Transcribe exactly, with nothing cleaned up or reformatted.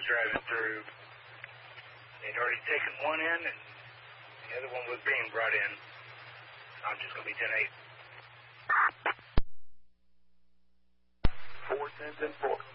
was driving through. They'd already taken one in, and the other one was being brought in. I'm just going to be ten eight. Four, ten, ten, four.